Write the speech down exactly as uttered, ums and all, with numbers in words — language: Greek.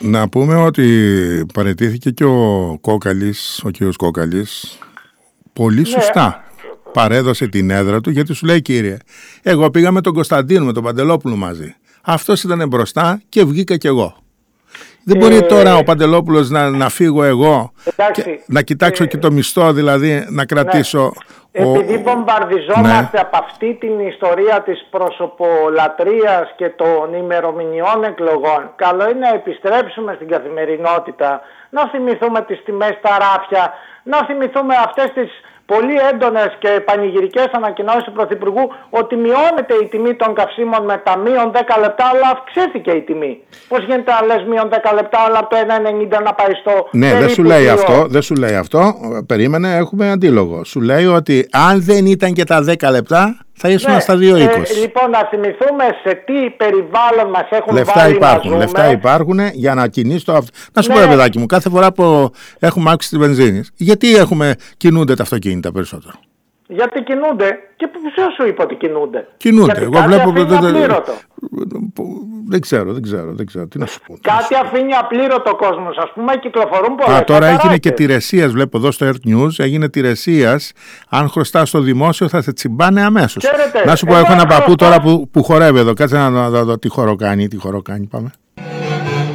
Να πούμε ότι παραιτήθηκε και ο Κόκαλης, ο κύριος Κόκαλης, πολύ σωστά. Ναι. Παρέδωσε την έδρα του, γιατί σου λέει, κύριε, εγώ πήγα με τον Κωνσταντίνο, με τον Παντελόπουλο μαζί. Αυτός ήταν μπροστά και βγήκα κι εγώ. Δεν μπορεί ε, τώρα ο Παντελόπουλος να, να φύγω εγώ εντάξει, και να κοιτάξω ε, και το μισθό, δηλαδή να κρατήσω... Ναι. Ο... Επειδή βομβαρδιζόμαστε ναι. από αυτή την ιστορία της προσωπολατρείας και των ημερομηνιών εκλογών, καλό είναι να επιστρέψουμε στην καθημερινότητα, να θυμηθούμε τις τιμές στα ράφια, να θυμηθούμε αυτές τις πολύ έντονες και πανηγυρικές ανακοινώσεις του Πρωθυπουργού ότι μειώνεται η τιμή των καυσίμων με τα μείον δέκα λεπτά, αλλά αυξήθηκε η τιμή. Πώς γίνεται να λες μείον δέκα λεπτά, αλλά από το ένα ενενήντα να πάει στο... Ναι, δεν σου λέει αυτό, δεν σου λέει αυτό. Περίμενε, έχουμε αντίλογο. Σου λέει ότι αν δεν ήταν και τα δέκα λεπτά, θα ήσουν ναι, στα δύο είκοσι. Ε, λοιπόν, να θυμηθούμε σε τι περιβάλλον μας έχουν λεφτά βάλει υπάρχουν, να ζούμε. Λεφτά υπάρχουν για να κινείς το αυτό. Να σου ναι. πω, παιδάκι μου, κάθε φορά που έχουμε αύξηση της βενζίνης, γιατί έχουμε, κινούνται τα αυτοκίνητα περισσότερο? Γιατί κινούνται. Και ποιος σου είπε ότι κινούνται? Κινούνται. Γιατί Εγώ κάτι βλέπω. αφήνει απλήρωτο. Δεν ξέρω, δεν ξέρω, δεν ξέρω. Τι να σου πω. Κάτι αφήνει απλήρωτο ο κόσμος, ας πούμε, κυκλοφορούν πολλές. Α, τώρα έγινε και τηρεσίας, βλέπω εδώ στο Earth News, έγινε τηρεσίας. Αν χρωστάς στο δημόσιο θα σε τσιμπάνε αμέσως. Ξέρετε, να σου πω, έχω ένα παππού τώρα που, που χορεύει εδώ. Κάτσε να δω τι χώρο κάνει, τι χώρο κάνει. Πάμε.